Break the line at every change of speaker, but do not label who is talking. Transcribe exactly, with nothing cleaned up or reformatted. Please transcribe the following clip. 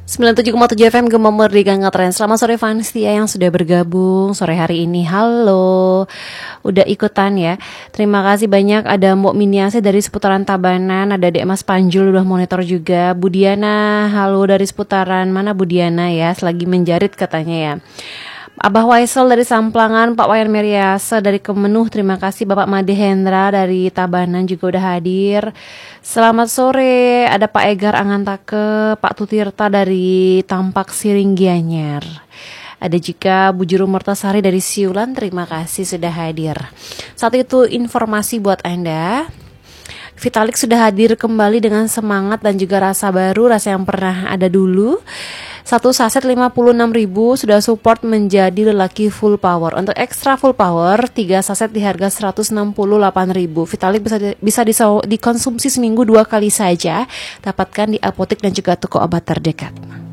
sembilan puluh tujuh koma tujuh F M Gema Merdeka Ngetren. Selamat sore Vanstia yang sudah bergabung sore hari ini. Halo, udah ikutan ya. Terima kasih banyak. Ada Mbok Miniase dari seputaran Tabanan. Ada Dek Mas Panjul udah monitor juga. Budiana, halo dari seputaran mana Budiana ya? Selagi menjarit katanya ya. Abah Waisel dari Samplangan, Pak Wayan Meriasa dari Kemenuh, terima kasih. Bapak Made Hendra dari Tabanan juga udah hadir. Selamat sore, ada Pak Egar Angantake, Pak Tutirta dari Tampak Siring Gianyar. Ada juga Bu Juru Mertasari dari Siulan, terima kasih sudah hadir. Saat itu informasi buat Anda. Vitalik sudah hadir kembali dengan semangat dan juga rasa baru, rasa yang pernah ada dulu. Satu saset lima puluh enam ribu sudah support menjadi lelaki full power. Untuk extra full power, tiga saset di harga seratus enam puluh delapan ribu. Vitalik bisa di, bisa dikonsumsi seminggu dua kali saja. Dapatkan di apotek dan juga toko obat terdekat.